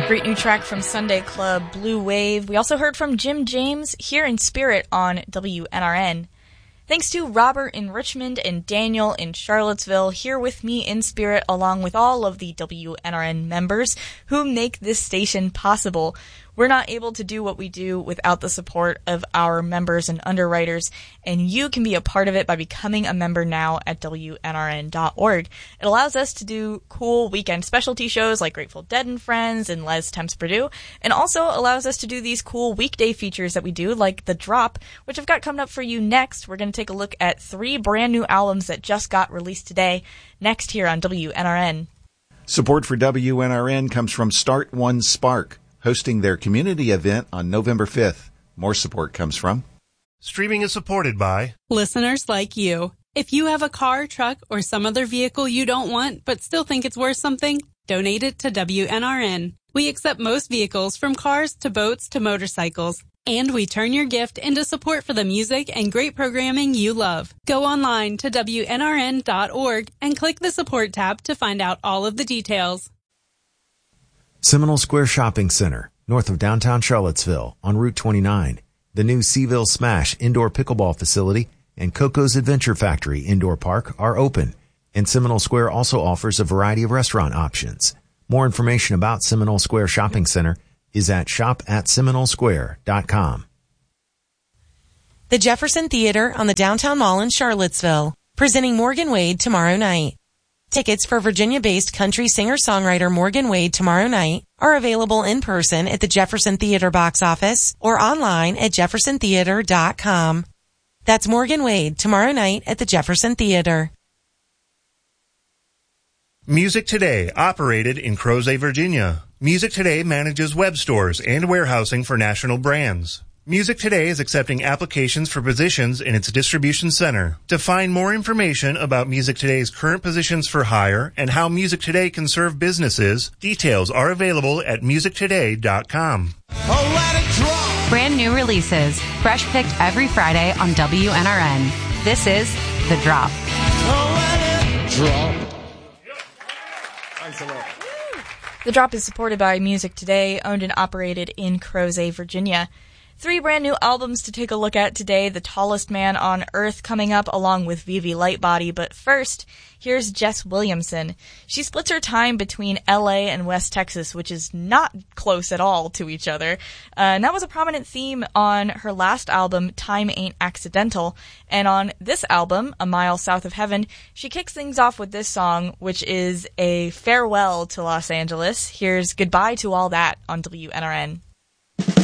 Great new track from Sunday Club, Blue Wave. We also heard from Jim James, Here in Spirit on WNRN. Thanks to Robert in Richmond and Daniel in Charlottesville, here with me in spirit, along with all of the WNRN members who make this station possible. We're not able to do what we do without the support of our members and underwriters, and you can be a part of it by becoming a member now at WNRN.org. It allows us to do cool weekend specialty shows like Grateful Dead and Friends and Les Temps Purdue, and also allows us to do these cool weekday features that we do, like The Drop, which I've got coming up for you next. We're going to take a look at 3 brand new albums that just got released today, next here on WNRN. Support for WNRN comes from Start One Spark, hosting their community event on November 5th. More support comes from... Streaming is supported by... listeners like you. If you have a car, truck, or some other vehicle you don't want but still think it's worth something, donate it to WNRN. We accept most vehicles, from cars to boats to motorcycles. And we turn your gift into support for the music and great programming you love. Go online to WNRN.org and click the support tab to find out all of the details. Seminole Square Shopping Center, north of downtown Charlottesville, on Route 29. The new Seaville Smash indoor pickleball facility and Coco's Adventure Factory indoor park are open, and Seminole Square also offers a variety of restaurant options. More information about Seminole Square Shopping Center is at shop@seminolesquare.com. The Jefferson Theater on the Downtown Mall in Charlottesville, presenting Morgan Wade tomorrow night. Tickets for Virginia-based country singer-songwriter Morgan Wade tomorrow night are available in person at the Jefferson Theater box office or online at jeffersontheater.com. That's Morgan Wade tomorrow night at the Jefferson Theater. Music Today, operated in Crozet, Virginia. Music Today manages web stores and warehousing for national brands. Music Today is accepting applications for positions in its distribution center. To find more information about Music Today's current positions for hire and how Music Today can serve businesses, details are available at musictoday.com. Brand new releases, fresh picked every Friday on WNRN. This is The Drop. The Drop is supported by Music Today, owned and operated in Crozet, Virginia. 3 brand new albums to take a look at today. The Tallest Man on Earth coming up, along with Vivi Lightbody. But first, here's Jess Williamson. She splits her time between LA and West Texas, which is not close at all to each other. And that was a prominent theme on her last album, Time Ain't Accidental. And on this album, A Mile South of Heaven, she kicks things off with this song, which is a farewell to Los Angeles. Here's Goodbye to All That on WNRN.